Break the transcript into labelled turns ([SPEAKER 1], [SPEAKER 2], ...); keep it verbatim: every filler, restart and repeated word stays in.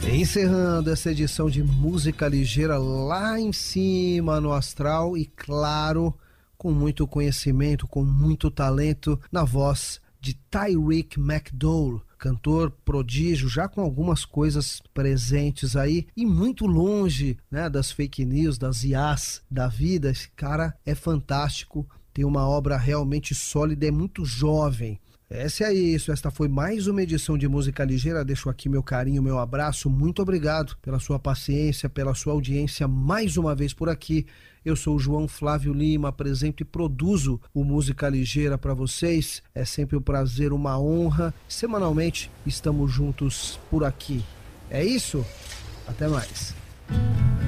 [SPEAKER 1] Encerrando essa edição de Música Ligeira lá em cima no astral e, claro, com muito conhecimento, com muito talento, na voz de Tyreek McDowell, cantor prodígio, já com algumas coisas presentes aí e muito longe, né, das fake news, das I As da vida. Esse cara é fantástico, tem uma obra realmente sólida, é muito jovem. Essa é isso, esta foi mais uma edição de Música Ligeira. Deixo aqui meu carinho, meu abraço, muito obrigado pela sua paciência, pela sua audiência mais uma vez por aqui. Eu sou o João Flávio Lima, apresento e produzo o Música Ligeira para vocês. É sempre um prazer, uma honra. Semanalmente estamos juntos por aqui. É isso? Até mais.